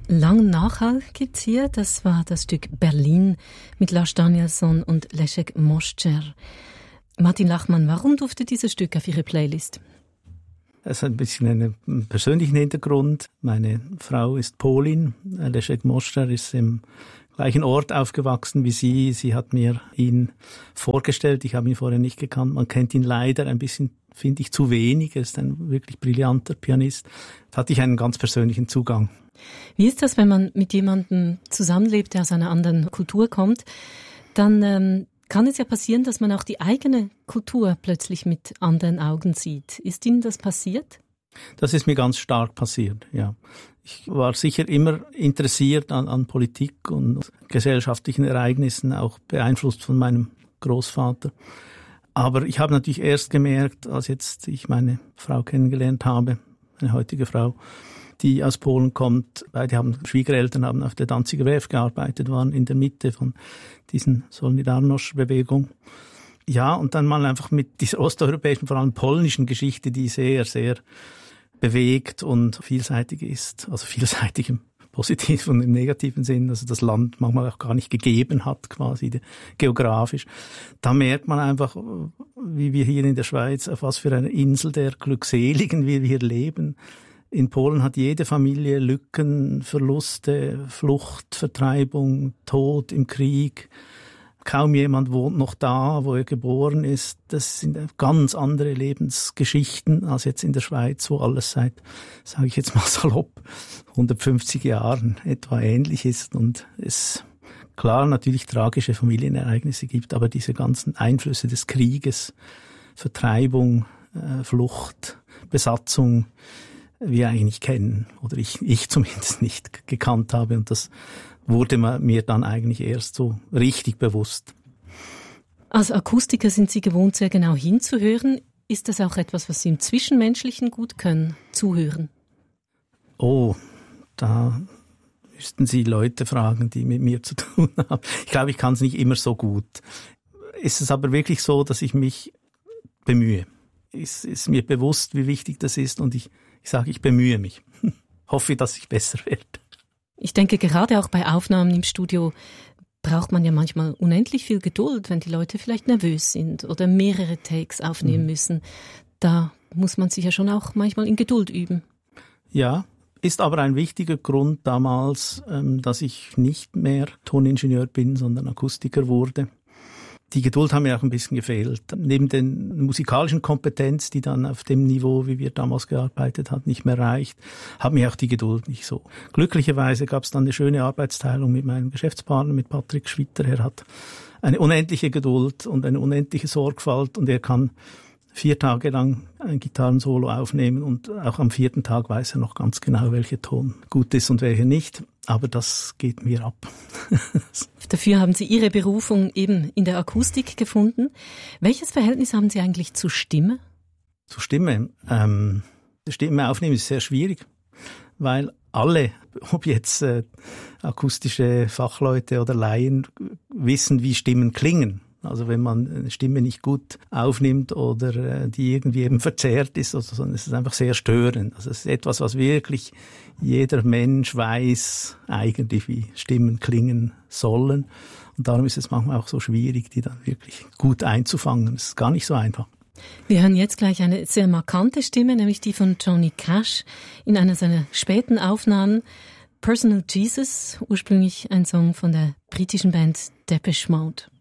Langen Nachhall gibt's hier. Das war das Stück Berlin mit Lars Danielsson und Leszek Moszczer. Martin Lachmann, warum durfte dieses Stück auf Ihre Playlist? Es hat ein bisschen einen persönlichen Hintergrund. Meine Frau ist Polin. Leszek Moszczer ist im gleichen Ort aufgewachsen wie sie. Sie hat mir ihn vorgestellt. Ich habe ihn vorher nicht gekannt. Man kennt ihn leider ein bisschen, finde ich, zu wenig. Er ist ein wirklich brillanter Pianist. Da hatte ich einen ganz persönlichen Zugang. Wie ist das, wenn man mit jemandem zusammenlebt, der aus einer anderen Kultur kommt? Dann kann es ja passieren, dass man auch die eigene Kultur plötzlich mit anderen Augen sieht. Ist Ihnen das passiert? Das ist mir ganz stark passiert, ja. Ich war sicher immer interessiert an Politik und gesellschaftlichen Ereignissen, auch beeinflusst von meinem Großvater. Aber ich habe natürlich erst gemerkt, als jetzt ich meine Frau kennengelernt habe, meine heutige Frau, die aus Polen kommt. Beide Schwiegereltern haben auf der Danziger Werft gearbeitet, waren in der Mitte von diesen Solidarność-Bewegung. Ja, und dann mal einfach mit dieser osteuropäischen, vor allem polnischen Geschichte, die sehr, sehr bewegt und vielseitig ist. Also vielseitig im positiven und im negativen Sinn, also das Land manchmal auch gar nicht gegeben hat, quasi geografisch. Da merkt man einfach, wie wir hier in der Schweiz, auf was für eine Insel der Glückseligen wir hier leben. In Polen hat jede Familie Lücken, Verluste, Flucht, Vertreibung, Tod im Krieg. Kaum jemand wohnt noch da, wo er geboren ist. Das sind ganz andere Lebensgeschichten als jetzt in der Schweiz, wo alles seit, sage ich jetzt mal salopp, 150 Jahren etwa ähnlich ist und es klar natürlich tragische Familienereignisse gibt, aber diese ganzen Einflüsse des Krieges, Vertreibung, Flucht, Besatzung, wir eigentlich nicht kennen oder ich zumindest nicht gekannt habe und das wurde mir dann eigentlich erst so richtig bewusst. Als Akustiker sind Sie gewohnt, sehr genau hinzuhören. Ist das auch etwas, was Sie im Zwischenmenschlichen gut können, zuhören? Oh, da müssten Sie Leute fragen, die mit mir zu tun haben. Ich glaube, ich kann es nicht immer so gut. Ist es aber wirklich so, dass ich mich bemühe. Ist mir bewusst, wie wichtig das ist und ich sage, ich bemühe mich. Hoffe, dass ich besser werde. Ich denke, gerade auch bei Aufnahmen im Studio braucht man ja manchmal unendlich viel Geduld, wenn die Leute vielleicht nervös sind oder mehrere Takes aufnehmen müssen. Da muss man sich ja schon auch manchmal in Geduld üben. Ja, ist aber ein wichtiger Grund damals, dass ich nicht mehr Toningenieur bin, sondern Akustiker wurde. Die Geduld hat mir auch ein bisschen gefehlt. Neben der musikalischen Kompetenz, die dann auf dem Niveau, wie wir damals gearbeitet haben, nicht mehr reicht, hat mir auch die Geduld nicht so. Glücklicherweise gab es dann eine schöne Arbeitsteilung mit meinem Geschäftspartner, mit Patrick Schwitter. Er hat eine unendliche Geduld und eine unendliche Sorgfalt und er kann 4 Tage lang ein Gitarrensolo aufnehmen und auch am 4. Tag weiß er noch ganz genau, welcher Ton gut ist und welcher nicht. Aber das geht mir ab. Dafür haben Sie Ihre Berufung eben in der Akustik gefunden. Welches Verhältnis haben Sie eigentlich zur Stimme? Zur Stimme? Stimme aufnehmen ist sehr schwierig, weil alle, ob jetzt akustische Fachleute oder Laien, wissen, wie Stimmen klingen. Also wenn man eine Stimme nicht gut aufnimmt oder die irgendwie eben verzerrt ist, also, ist es einfach sehr störend. Also es ist etwas, was wirklich jeder Mensch weiß eigentlich, wie Stimmen klingen sollen. Und darum ist es manchmal auch so schwierig, die dann wirklich gut einzufangen. Es ist gar nicht so einfach. Wir hören jetzt gleich eine sehr markante Stimme, nämlich die von Johnny Cash in einer seiner späten Aufnahmen. Personal Jesus, ursprünglich ein Song von der britischen Band Depeche Mode.